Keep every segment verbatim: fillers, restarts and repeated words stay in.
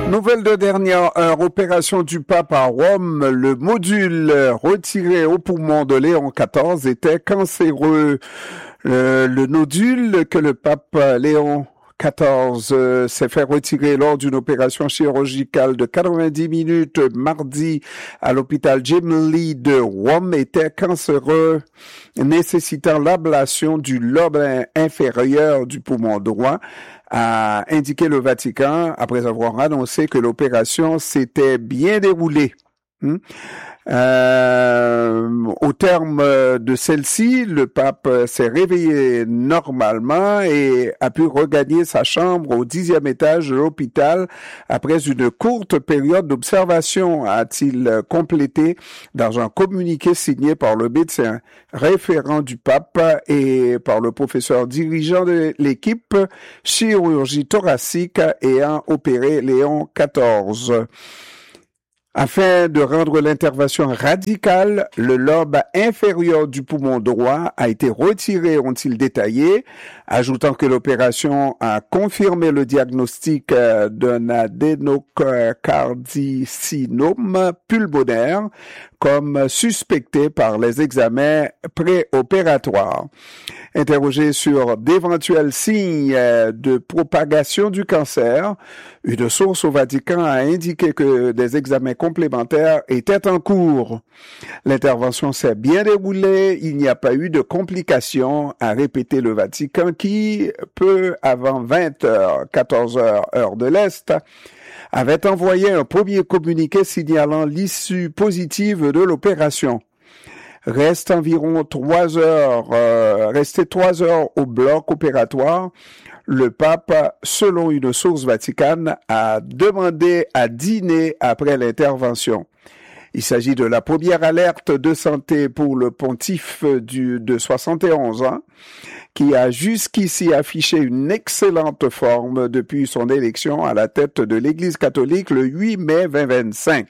Nouvelle de dernière heure, opération du pape à Rome. Le module retiré au poumon de Léon quatorze était cancéreux. Le, le nodule que le pape Léon quatorze euh, s'est fait retirer lors d'une opération chirurgicale de quatre-vingt-dix minutes mardi à l'hôpital Jim Lee de Rome était cancéreux, nécessitant l'ablation du lobe inférieur du poumon droit, a indiqué le Vatican après avoir annoncé que l'opération s'était bien déroulée. Hmm? Euh, au terme de celle-ci, le pape s'est réveillé normalement et a pu regagner sa chambre au dixième étage de l'hôpital après une courte période d'observation, a-t-il complété dans un communiqué signé par le médecin référent du pape et par le professeur dirigeant de l'équipe chirurgie thoracique ayant opéré Léon quatorze. Afin de rendre l'intervention radicale, le lobe inférieur du poumon droit a été retiré, ont-ils détaillé, ajoutant que l'opération a confirmé le diagnostic d'un adénocarcinome pulmonaire comme suspecté par les examens préopératoires. Interrogé sur d'éventuels signes de propagation du cancer, une source au Vatican a indiqué que des examens complémentaires étaient en cours. L'intervention s'est bien déroulée, il n'y a pas eu de complications, a répété le Vatican qui, peu avant vingt heures, quatorze heures, heure de l'Est, avait envoyé un premier communiqué signalant l'issue positive de l'opération. Reste environ trois heures, euh, restait trois heures au bloc opératoire. Le pape, selon une source vaticane, a demandé à dîner après l'intervention. Il s'agit de la première alerte de santé pour le pontife du, de soixante et onze ans, qui a jusqu'ici affiché une excellente forme depuis son élection à la tête de l'Église catholique le huit mai deux mille vingt-cinq.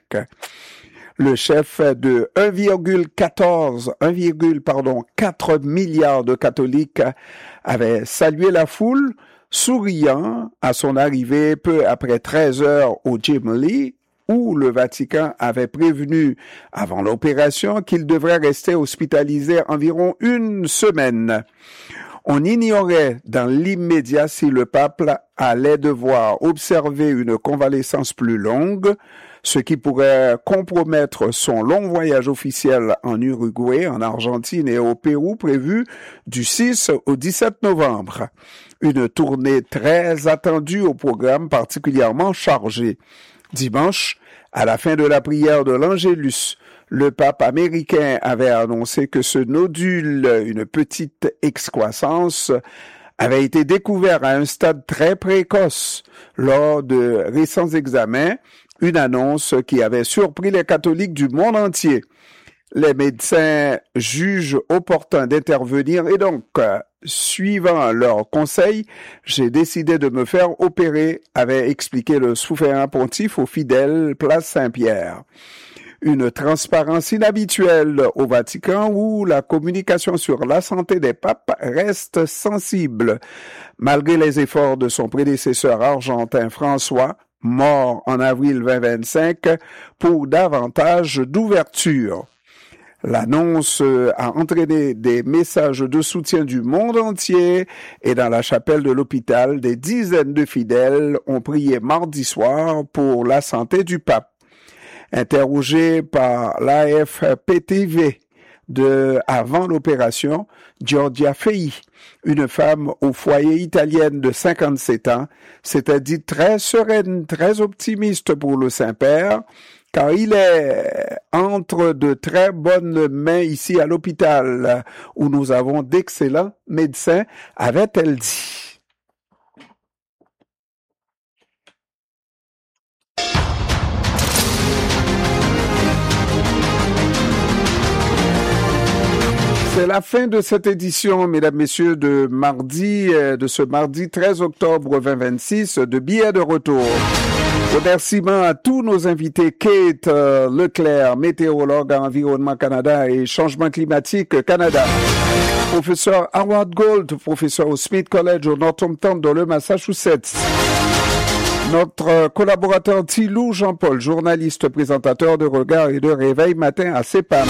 Le chef de un virgule quatorze, un virgule quatre milliards de catholiques avait salué la foule, souriant à son arrivée peu après treize heures au Jim Lee, où le Vatican avait prévenu avant l'opération qu'il devrait rester hospitalisé environ une semaine. On ignorait dans l'immédiat si le pape allait devoir observer une convalescence plus longue, ce qui pourrait compromettre son long voyage officiel en Uruguay, en Argentine et au Pérou prévu du six au dix-sept novembre. Une tournée très attendue au programme particulièrement chargé. Dimanche, à la fin de la prière de l'Angélus, le pape américain avait annoncé que ce nodule, une petite excroissance, avait été découvert à un stade très précoce lors de récents examens, une annonce qui avait surpris les catholiques du monde entier. Les médecins jugent opportun d'intervenir et donc, suivant leurs conseils, j'ai décidé de me faire opérer, avait expliqué le souverain pontife aux fidèles place Saint-Pierre. Une transparence inhabituelle au Vatican où la communication sur la santé des papes reste sensible, malgré les efforts de son prédécesseur argentin François, mort en avril deux mille vingt-cinq, pour davantage d'ouverture. L'annonce a entraîné des messages de soutien du monde entier et dans la chapelle de l'hôpital, des dizaines de fidèles ont prié mardi soir pour la santé du pape. Interrogé par l'A F P T V de avant l'opération, Giorgia Fei, une femme au foyer italienne de cinquante-sept ans, s'était dit très sereine, très optimiste pour le Saint-Père, car il est entre de très bonnes mains ici à l'hôpital, où nous avons d'excellents médecins, avait-elle dit. C'est la fin de cette édition, mesdames, messieurs, de mardi, de ce mardi treize octobre deux mille vingt-six, de Billets de retour. Remerciements à tous nos invités, Kate euh, Leclerc, météorologue à Environnement Canada et Changement climatique Canada. Professeur Howard Gold, professeur au Smith College au Northampton dans le Massachusetts. Notre collaborateur Tilou Jean-Paul, journaliste, présentateur de Regard et de Réveil matin à CEPAM.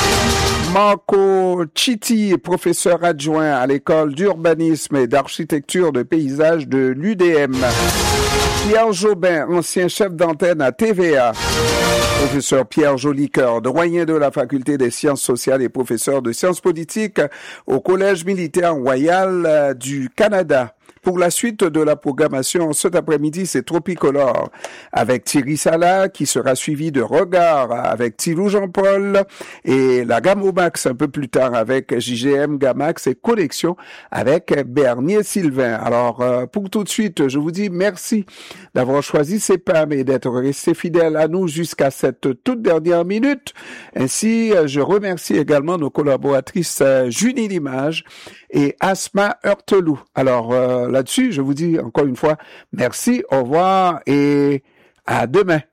Marco Chitti, professeur adjoint à l'école d'urbanisme et d'architecture de paysage de l'U D M. Pierre Jobin, ancien chef d'antenne à T V A. Professeur Pierre Jolicoeur, doyen de la faculté des sciences sociales et professeur de sciences politiques au Collège militaire royal du Canada. Pour la suite de la programmation, cet après-midi, c'est Tropicolore avec Thierry Salah qui sera suivi de Regard avec Tilou Jean-Paul et la gamme au max un peu plus tard avec J G M Gamax et Connexion avec Bernier Sylvain. Alors, euh, pour tout de suite, je vous dis merci d'avoir choisi CEPAM et d'être resté fidèle à nous jusqu'à cette toute dernière minute. Ainsi, je remercie également nos collaboratrices euh, Junie Limage et Asma Hurtelou. Alors, euh, là-dessus, je vous dis encore une fois merci, au revoir et à demain.